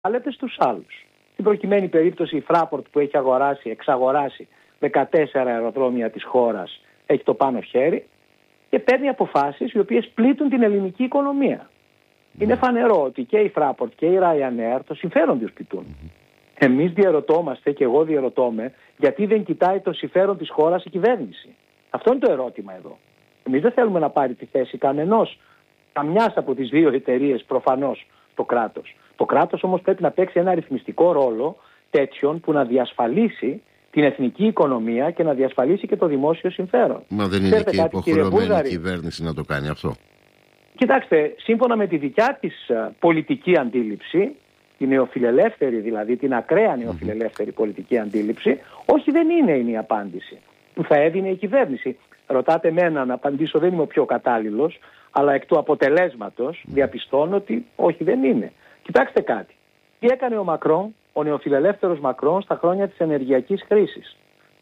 επιβάλλεται στους άλλους. Στην προκειμένη περίπτωση η Fraport που έχει εξαγοράσει 14 αεροδρόμια της χώρας έχει το πάνω χέρι και παίρνει αποφάσεις οι οποίες πλήττουν την ελληνική οικονομία. Είναι φανερό ότι και η Fraport και η Ryanair το συμφέρον τους πληττούν. Εμείς διαρωτόμαστε και εγώ διαρωτώμαι γιατί δεν κοιτάει το συμφέρον της χώρας η κυβέρνηση. Αυτό είναι το ερώτημα εδώ. Εμείς δεν θέλουμε να πάρει τη θέση καμιάς από τις δύο εταιρείες, προφανώς το κράτος. Το κράτος όμως πρέπει να παίξει ένα ρυθμιστικό ρόλο τέτοιον που να διασφαλίσει την εθνική οικονομία και να διασφαλίσει και το δημόσιο συμφέρον. Μα δεν είναι και υποχρεωμένη η κυβέρνηση να το κάνει αυτό? Κοιτάξτε, σύμφωνα με τη δικιά της πολιτική αντίληψη, τη νεοφιλελεύθερη δηλαδή, την ακραία νεοφιλελεύθερη πολιτική αντίληψη, όχι, δεν είναι η απάντηση που θα έδινε η κυβέρνηση. Ρωτάτε εμένα να απαντήσω, δεν είμαι ο πιο κατάλληλος, αλλά εκ του αποτελέσματος διαπιστώνω ότι όχι, δεν είναι. Κοιτάξτε κάτι. Τι έκανε ο Μακρόν, ο νεοφιλελεύθερος Μακρόν, στα χρόνια της ενεργειακής κρίσης?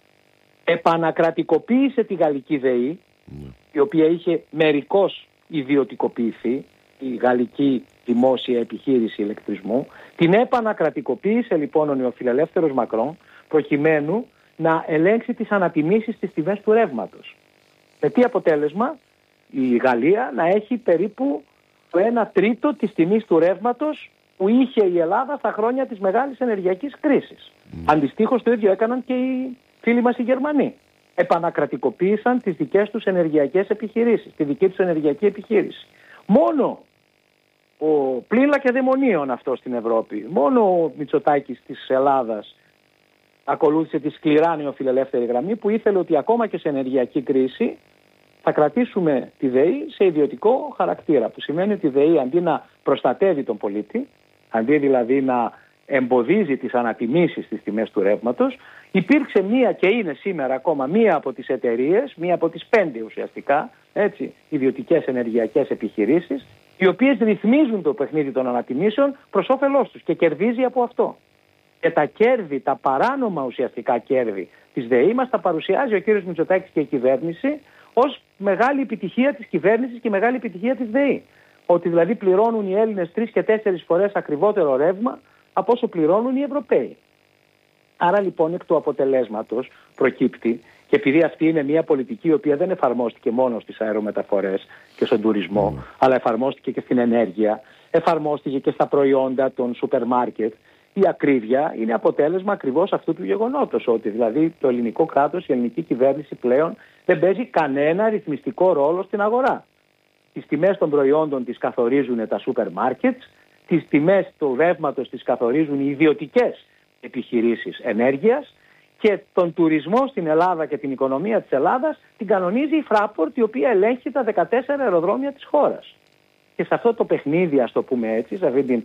Επανακρατικοποίησε τη γαλλική ΔΕΗ, η οποία είχε μερικώς ιδιωτικοποιηθεί, η γαλλική δημόσια επιχείρηση ηλεκτρισμού. Την επανακρατικοποίησε λοιπόν ο νεοφιλελεύθερος Μακρόν προκειμένου να ελέγξει τις ανατιμήσεις στις τιμές του ρεύματος. Με τι αποτέλεσμα? Η Γαλλία να έχει περίπου το 1/3 της τιμής του ρεύματος που είχε η Ελλάδα στα χρόνια της μεγάλης ενεργειακής κρίσης. Αντιστοίχως το ίδιο έκαναν και οι φίλοι μας οι Γερμανοί. Επανακρατικοποίησαν τις δικές τους ενεργειακές επιχειρήσεις, τη δική τους ενεργειακή επιχείρηση. Μόνο ο πλήλα και δαιμονίων αυτό στην Ευρώπη, μόνο ο Μητσοτάκης της Ελλάδας ακολούθησε τη σκληρά νεοφιλελεύθερη γραμμή που ήθελε ότι ακόμα και σε ενεργειακή κρίση θα κρατήσουμε τη ΔΕΗ σε ιδιωτικό χαρακτήρα, που σημαίνει ότι η ΔΕΗ αντί να προστατεύει τον πολίτη, αντί δηλαδή να εμποδίζει τις ανατιμήσεις στις τιμές του ρεύματος, υπήρξε μία και είναι σήμερα ακόμα μία από τις εταιρείες, μία από τις 5 ουσιαστικά, έτσι, ιδιωτικές ενεργειακές επιχειρήσεις, οι οποίες ρυθμίζουν το παιχνίδι των ανατιμήσεων προς όφελός τους και κερδίζει από αυτό. Και τα κέρδη, τα παράνομα ουσιαστικά κέρδη της ΔΕΗ μας τα παρουσιάζει ο κύριος Μητσοτάκης και η κυβέρνηση ως μεγάλη επιτυχία της κυβέρνησης και μεγάλη επιτυχία της ΔΕΗ. Ότι δηλαδή πληρώνουν οι Έλληνες 3 και 4 φορές ακριβότερο ρεύμα από όσο πληρώνουν οι Ευρωπαίοι. Άρα λοιπόν εκ του αποτελέσματος προκύπτει, και επειδή αυτή είναι μια πολιτική η οποία δεν εφαρμόστηκε μόνο στις αερομεταφορές και στον τουρισμό, αλλά εφαρμόστηκε και στην ενέργεια, εφαρμόστηκε και στα προϊόντα των σούπερ μάρκετ, η ακρίβεια είναι αποτέλεσμα ακριβώς αυτού του γεγονότος, ότι δηλαδή το ελληνικό κράτος, η ελληνική κυβέρνηση πλέον δεν παίζει κανένα ρυθμιστικό ρόλο στην αγορά. Τις τιμές των προϊόντων τις καθορίζουν τα σούπερ μάρκετ, τις τιμές του ρεύματος τις καθορίζουν οι ιδιωτικές επιχειρήσεις ενέργειας και τον τουρισμό στην Ελλάδα και την οικονομία της Ελλάδας την κανονίζει η Fraport, η οποία ελέγχει τα 14 αεροδρόμια της χώρας. Και σε αυτό το παιχνίδι, ας το πούμε έτσι, σε αυτή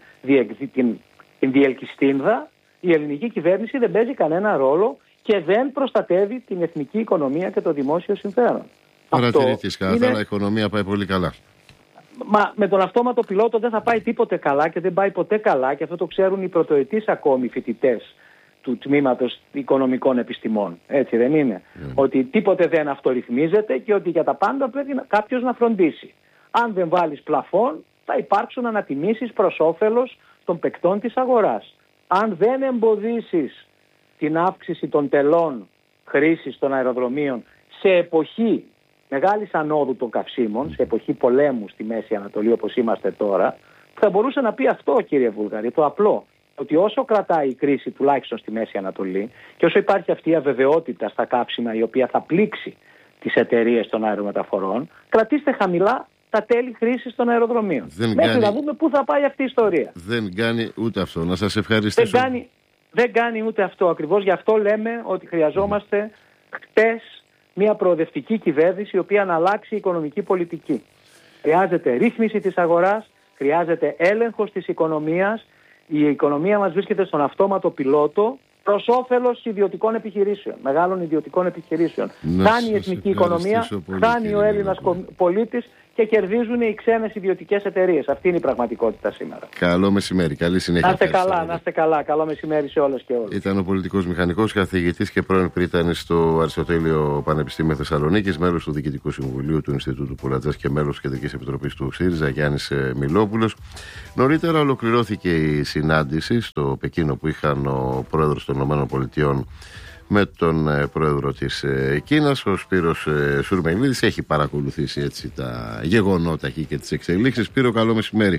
την διελκυστίνδα, η ελληνική κυβέρνηση δεν παίζει κανένα ρόλο και δεν προστατεύει την εθνική οικονομία και το δημόσιο συμφέρον. Παρατηρητής, η οικονομία πάει πολύ καλά. Μα με τον αυτόματο πιλότο δεν θα πάει τίποτε καλά και δεν πάει ποτέ καλά, και αυτό το ξέρουν οι πρωτοετής ακόμη φοιτητές του τμήματος οικονομικών επιστημών. Έτσι δεν είναι? Ότι τίποτε δεν αυτορυθμίζεται και ότι για τα πάντα πρέπει κάποιος να φροντίσει. Αν δεν βάλεις πλαφόν θα υπάρξουν ανατιμήσεις προς όφελος των παικτών της αγοράς. Αν δεν εμποδίσεις την αύξηση των τελών χρήσης των αεροδρομίων σε εποχή μεγάλης ανόδου των καυσίμων, σε εποχή πολέμου στη Μέση Ανατολή όπως είμαστε τώρα, θα μπορούσε να πει αυτό, κύριε Βούλγαρη, το απλό, ότι όσο κρατάει η κρίση τουλάχιστον στη Μέση Ανατολή και όσο υπάρχει αυτή η αβεβαιότητα στα καύσιμα η οποία θα πλήξει τις εταιρείες των αερομεταφορών, κρατήστε χαμηλά τα τέλη χρήσης των αεροδρομίων. Μέχρι να δούμε πού θα πάει αυτή η ιστορία. Δεν κάνει ούτε αυτό. Να σας ευχαριστήσω. Δεν κάνει ούτε αυτό. Ακριβώς γι' αυτό λέμε ότι χρειαζόμαστε χτες μια προοδευτική κυβέρνηση η οποία να αλλάξει η οικονομική πολιτική. Χρειάζεται ρύθμιση της αγοράς, χρειάζεται έλεγχος της οικονομίας. Η οικονομία μας βρίσκεται στον αυτόματο πιλότο προς όφελος ιδιωτικών επιχειρήσεων, μεγάλων ιδιωτικών επιχειρήσεων. Χάνει η εθνική οικονομία, χάνει ο Έλληνας πολίτης και κερδίζουν οι ξένες ιδιωτικές εταιρείες. Αυτή είναι η πραγματικότητα σήμερα. Καλό μεσημέρι, καλή συνέχεια. Να είστε καλά. Καλό μεσημέρι σε όλες και όλους. Ήταν ο πολιτικός μηχανικός, καθηγητής και πρώην πρίτανης στο Αριστοτέλειο Πανεπιστήμιο Θεσσαλονίκης, μέλος του Διοικητικού Συμβουλίου του Ινστιτούτου Πουλατζάς και μέλος της Κεντρικής Επιτροπής του ΣΥΡΙΖΑ, Γιάννης Μιλόπουλος. Νωρίτερα ολοκληρώθηκε η συνάντηση στο Πεκίνο που είχαν ο πρόεδρος των ΗΠΑ με τον πρόεδρο της Κίνας. Ο Σπύρος Σουρμελίδης έχει παρακολουθήσει έτσι τα γεγονότα εκεί και τις εξελίξεις. Σπύρο, καλό μεσημέρι.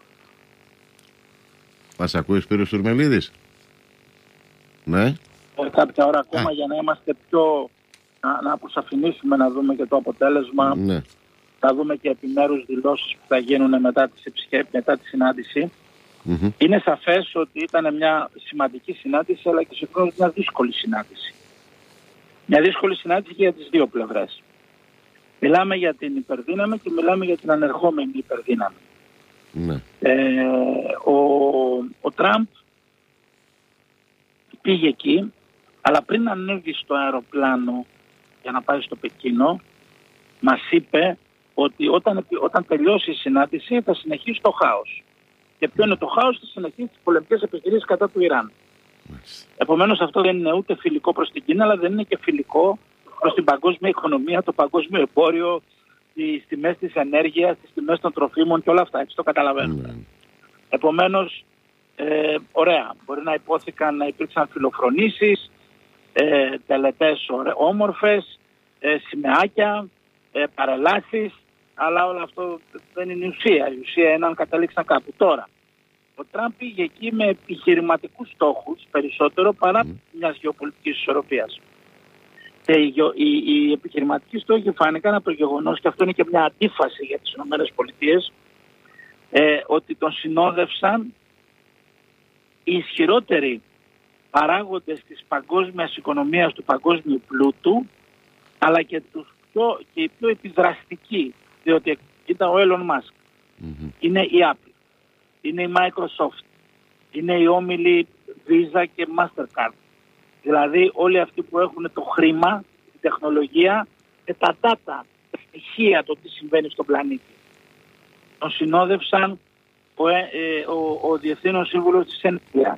Μας ακούει Σπύρος Σουρμελίδης? Ναι. Κάποια ώρα ακόμα για να είμαστε πιο... να αποσαφηνίσουμε, να δούμε και το αποτέλεσμα. Ναι. Θα δούμε και επιμέρους δηλώσεις που θα γίνουν μετά τη συνάντηση. Mm-hmm. Είναι σαφές ότι ήταν μια σημαντική συνάντηση, αλλά και συγχρόνως μια δύσκολη συνάντηση. Μια δύσκολη συνάντηση και για τις δύο πλευρές. Μιλάμε για την υπερδύναμη και μιλάμε για την ανερχόμενη υπερδύναμη. Ναι. Ο Τραμπ πήγε εκεί, αλλά πριν ανέβει στο αεροπλάνο για να πάει στο Πεκίνο, μας είπε ότι όταν τελειώσει η συνάντηση θα συνεχίσει το χάος. Και ποιο είναι το χάος? Θα συνεχίσει τις πολεμικές επιχειρήσεις κατά του Ιράν. Επομένως αυτό δεν είναι ούτε φιλικό προς την Κίνα, αλλά δεν είναι και φιλικό προς την παγκόσμια οικονομία, το παγκόσμιο εμπόριο, τις τιμές της ενέργειας, τις τιμές των τροφίμων και όλα αυτά. Έτσι το καταλαβαίνουμε. Επομένως, ωραία, μπορεί να υπόθηκαν να υπήρξαν φιλοφρονήσεις, τελετές όμορφες, σημαίακια, παρελάσεις, αλλά όλο αυτό δεν είναι η ουσία. Η ουσία είναι αν καταλήξαν κάπου. Τώρα, ο Τραμπ πήγε εκεί με επιχειρηματικούς στόχους περισσότερο παρά μιας γεωπολιτικής ισορροπίας. Και οι επιχειρηματικοί στόχοι φάνηκαν από το γεγονός, και αυτό είναι και μια αντίφαση για τις ΗΠΑ, ότι τον συνόδευσαν οι ισχυρότεροι παράγοντες της παγκόσμιας οικονομίας, του παγκόσμιου πλούτου, αλλά και οι πιο επιδραστικοί, διότι ήταν ο Elon Musk, είναι η Apple, είναι η Microsoft, είναι οι όμιλοι Visa και Mastercard. Δηλαδή όλοι αυτοί που έχουν το χρήμα, τη τεχνολογία και τα data, τα στοιχεία, το τι συμβαίνει στον πλανήτη. Τον συνόδευσαν ο Διευθύνων Σύμβουλος της NVIDIA.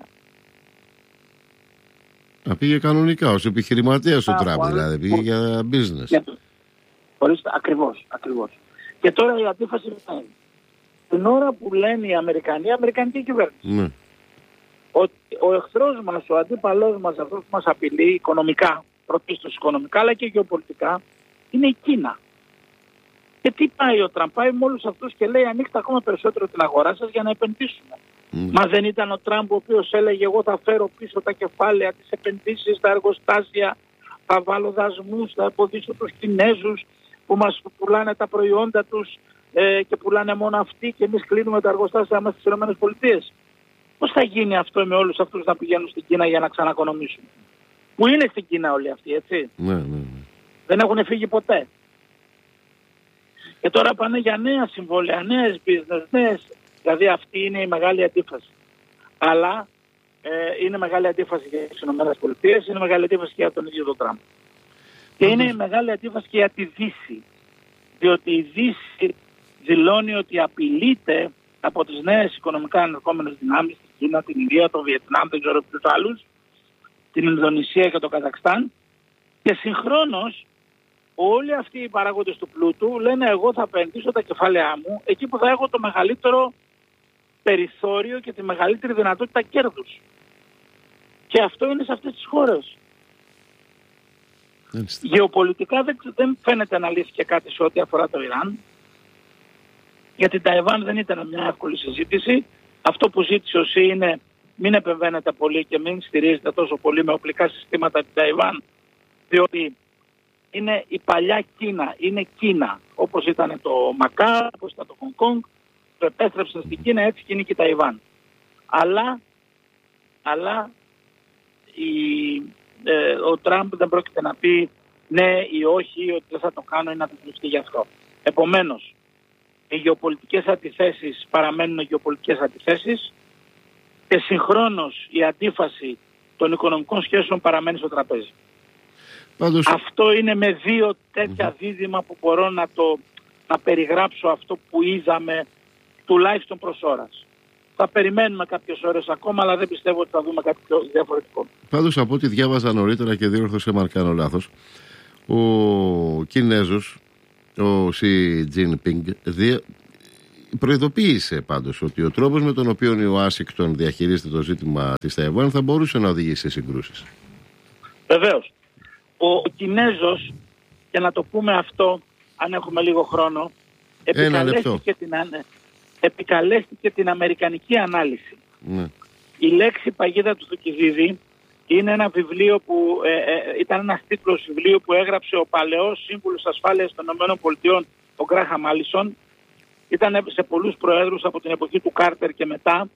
Πήγε κανονικά ως επιχειρηματίας ο Τραμπ, δηλαδή πήγε για business. Ακριβώς. Και τώρα η αντίφαση είναι την ώρα που λένε οι Αμερικανοί, η Αμερικανική κυβέρνηση, ότι ο εχθρός μας, ο αντίπαλός μας, αυτός που μας απειλεί οικονομικά, πρωτίστως οικονομικά αλλά και γεωπολιτικά, είναι η Κίνα. Και τι πάει ο Τραμπ? Πάει με όλους αυτούς και λέει ανοίξτε ακόμα περισσότερο την αγορά σας για να επενδύσουμε. Μα δεν ήταν ο Τραμπ ο οποίος έλεγε εγώ θα φέρω πίσω τα κεφάλαια, τις επενδύσεις, τα εργοστάσια, θα βάλω δασμούς, θα εμποδίσω τους Κινέζους που μας πουλάνε τα προϊόντα τους και πουλάνε μόνο αυτοί και εμείς κλείνουμε τα εργοστάσια μας στις ΗΠΑ. Πώς θα γίνει αυτό με όλους αυτούς να πηγαίνουν στην Κίνα για να ξανακονομήσουν? Που είναι στην Κίνα όλοι αυτοί, έτσι. Ναι. Δεν έχουν φύγει ποτέ. Και τώρα πάνε για νέα συμβόλαια, νέες business, δηλαδή αυτή είναι η μεγάλη αντίφαση. Αλλά είναι μεγάλη αντίφαση για τις ΗΠΑ, είναι μεγάλη αντίφαση και για τον ίδιο τον Τραμπ. Και είναι μεγάλη αντίφαση και για τη Δύση. Διότι η Δύση δηλώνει ότι απειλείται από τις νέες οικονομικά ανερχόμενες δυνάμεις, την Κίνα, την Ινδία, το Βιετνάμ, δεν ξέρω ποιους άλλους, την Ινδονησία και το Καζακστάν. Και συγχρόνως όλοι αυτοί οι παράγοντες του πλούτου λένε εγώ θα επενδύσω τα κεφάλαιά μου εκεί που θα έχω το μεγαλύτερο περιθώριο και τη μεγαλύτερη δυνατότητα κέρδους. Και αυτό είναι σε αυτές τις χώρες. Γεωπολιτικά δεν φαίνεται να λύθηκε κάτι σε ό,τι αφορά το Ιράν. Για την Ταϊβάν δεν ήταν μια εύκολη συζήτηση. Αυτό που ζήτησε ο ΣΥ είναι μην επεμβαίνετε πολύ και μην στηρίζετε τόσο πολύ με οπλικά συστήματα την Ταϊβάν, διότι είναι η παλιά Κίνα, είναι Κίνα. Όπως ήταν το Μακά, όπως ήταν το Χονγκ Κονγκ, το επέστρεψαν στην Κίνα, έτσι και είναι και η Ταϊβάν. Αλλά ο Τραμπ δεν πρόκειται να πει ναι ή όχι, ότι δεν θα το κάνω ή να δεσμευτεί γι' αυτό. Επομένως, οι γεωπολιτικές αντιθέσεις παραμένουν γεωπολιτικές αντιθέσεις και συγχρόνως η αντίφαση των οικονομικών σχέσεων παραμένει στο τραπέζι. Αυτό είναι με δύο τέτοια δίδυμα που μπορώ να περιγράψω αυτό που είδαμε τουλάχιστον προς ώρας. Θα περιμένουμε κάποιες ώρες ακόμα, αλλά δεν πιστεύω ότι θα δούμε κάτι πιο διαφορετικό. Πάντως, από ό,τι διάβαζα νωρίτερα και διόρθωσε με αν κάνω λάθος, ο Κινέζος, ο Σι Τζινπινγκ, προειδοποίησε πάντως ότι ο τρόπος με τον οποίο η Ουάσιγκτον διαχειρίζεται το ζήτημα της Ταϊβάν θα μπορούσε να οδηγήσει σε συγκρούσεις. Βεβαίως. Ο Κινέζος, και να το πούμε αυτό, αν έχουμε λίγο χρόνο, επικαλέστηκε την αμερικανική ανάλυση. Ναι. Η λέξη παγίδα του Θουκυδίδη είναι ένα βιβλίο που ήταν ένας τίτλος βιβλίου που έγραψε ο παλαιός σύμβουλος ασφάλειας των ΗΠΑ, ο Γκράχαμ Μάλισον. Ήταν σε πολλούς προέδρους από την εποχή του Κάρτερ και μετά,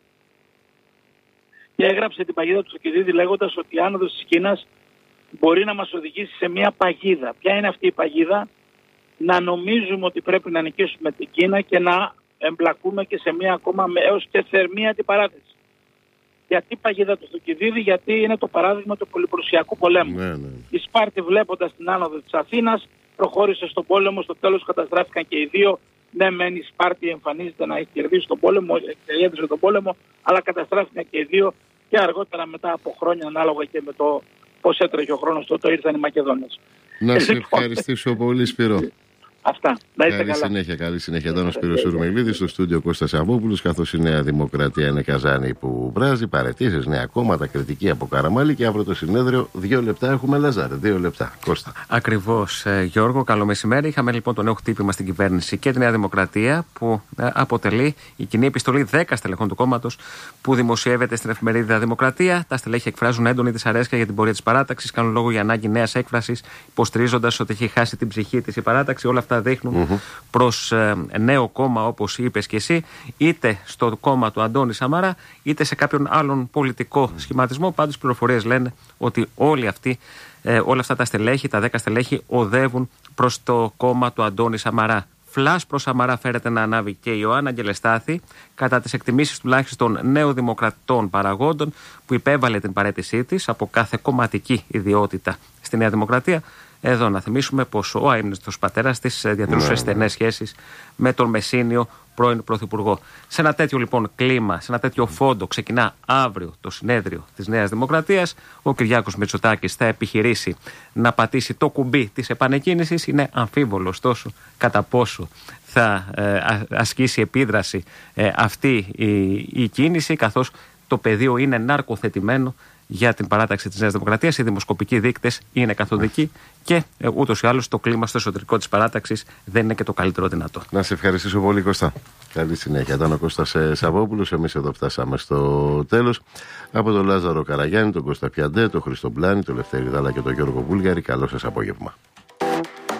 και έγραψε την παγίδα του Θουκυδίδη λέγοντας ότι η άνοδος της Κίνας μπορεί να μας οδηγήσει σε μια παγίδα. Ποια είναι αυτή η παγίδα? Να νομίζουμε ότι πρέπει να νικήσουμε την Κίνα και να εμπλακούμε και σε μια ακόμα έως και θερμή αντιπαράθεση. Γιατί παγίδα του Θουκυδίδη? Γιατί είναι το παράδειγμα του πολυπρουσιακού πολέμου. Ναι. Η Σπάρτη, βλέποντας την άνοδο της Αθήνας, προχώρησε στον πόλεμο, στο τέλος καταστράφηκαν και οι δύο. Ναι, μεν η Σπάρτη εμφανίζεται να έχει κερδίσει τον πόλεμο, κέρδισε τον πόλεμο, αλλά καταστράφηκαν και οι δύο, και αργότερα, μετά από χρόνια, ανάλογα και με το πώς έτρεχε ο χρόνος, τότε ήρθαν οι Μακεδόνες. Να σε ευχαριστήσω πολύ, Σπύρο. Αυτά. Να είστε καλά. Καλή συνέχεια. Ήταν ο Σπύρος Σουρμελίδης, στο στούντιο Κώστας Σαββόπουλος, καθώς η Νέα Δημοκρατία είναι καζάνι που βράζει, παραιτήσεις, νέα κόμματα, κριτική από Καραμάνλη, και αύριο το συνέδριο. 2 λεπτά έχουμε, Λαζάρε. 2 λεπτά. Κώστα. Ακριβώς, Γιώργο. Καλό μεσημέρι. Είχαμε λοιπόν το νέο χτύπημα στην κυβέρνηση και τη Νέα Δημοκρατία, που αποτελεί η κοινή επιστολή 10 στελεχών του κόμματος, που δημοσιεύεται στην εφημερίδα Δημοκρατία. Τα στελέχη εκφράζουν έντονη δυσαρέσκεια για την πορεία της παράταξης, κάνουν λόγο για ανάγκη νέας έκφρασης, υποστηρίζοντας ότι έχει χάσει την ψυχή της η παράταξη. Όλα αυτά δείχνουν προς νέο κόμμα, όπως είπες και εσύ, είτε στο κόμμα του Αντώνη Σαμαρά, είτε σε κάποιον άλλον πολιτικό σχηματισμό. Πάντως, οι πληροφορίες λένε ότι όλα αυτά τα στελέχη, τα 10 στελέχη, οδεύουν προς το κόμμα του Αντώνη Σαμαρά. Φλας προς Σαμαρά φέρεται να ανάβει και η Ιωάννα Αγγελεστάθη, κατά τις εκτιμήσεις τουλάχιστον νεοδημοκρατών παραγόντων, που υπέβαλε την παραίτησή της από κάθε κομματική ιδιότητα στη Νέα Δημοκρατία. Εδώ να θυμίσουμε πως ο αείμνηστος πατέρας της διατηρούσε στενές σχέσεις με τον Μεσίνιο πρώην Πρωθυπουργό. Σε ένα τέτοιο λοιπόν κλίμα, σε ένα τέτοιο φόντο, ξεκινά αύριο το συνέδριο της Νέας Δημοκρατίας. Ο Κυριάκος Μητσοτάκης θα επιχειρήσει να πατήσει το κουμπί της επανεκκίνησης. Είναι αμφίβολο ωστόσο κατά πόσο θα ασκήσει επίδραση αυτή η κίνηση, καθώς το πεδίο είναι ναρκοθετημένο για την παράταξη της Νέας Δημοκρατίας. Οι δημοσκοπικοί δείκτες είναι καθοδικοί και ούτως ή άλλως το κλίμα στο εσωτερικό της παράταξης δεν είναι και το καλύτερο δυνατό. Να σε ευχαριστήσω πολύ, Κώστα. Καλή συνέχεια. Ήταν ο Κώστας Σαββόπουλος. Εμείς εδώ φτάσαμε στο τέλος. Από τον Λάζαρο Καραγιάννη, τον Κώστα Πιαντέ, τον Χρήστο Μπλάνη, τον Λευτέρη Δάλα και τον Γιώργο Βούλγαρη. Καλό σας απόγευμα.